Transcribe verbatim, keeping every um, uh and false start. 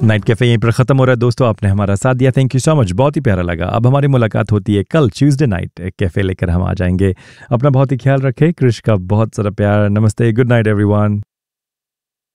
Night cafe यहीं पर खत्म हो रहा है दोस्तों। आपने हमारा साथ दिया, थैंक यू सो मच, बहुत ही प्यारा लगा। अब हमारी मुलाकात होती है कल ट्यूसडे नाइट, एक कैफे लेकर हम आ जाएंगे। अपना बहुत ही ख्याल रखें। कृष का बहुत सारा प्यार। नमस्ते, गुड नाइट एवरीवन।